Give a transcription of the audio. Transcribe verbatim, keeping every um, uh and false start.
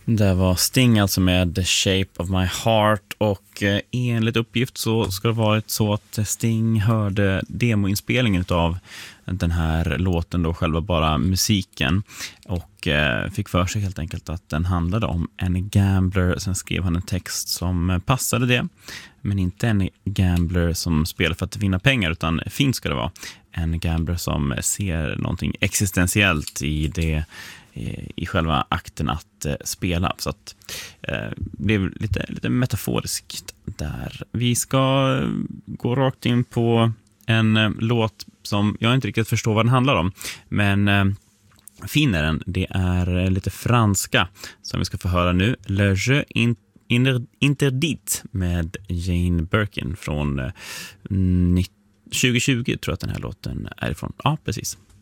Det var Sting alltså med The Shape of My Heart, och eh, enligt uppgift så ska det vara så att Sting hörde demoinspelningen av den här låten då, själva bara musiken, och eh, fick för sig helt enkelt att den handlade om en gambler. Sen skrev han en text som passade det, men inte en gambler som spelar för att vinna pengar, utan fint ska det vara en gambler som ser någonting existentiellt i det, i själva akten att eh, spela. Så att eh, det blev lite, lite metaforiskt där. Vi ska gå rakt in på en eh, låt som jag inte riktigt förstår vad den handlar om, men eh, fin är den. Det är eh, lite franska som vi ska få höra nu. Le jeu in, in, interdit med Jane Birkin från eh, tjugo tjugo, tror jag att den här låten är ifrån. Ja, precis.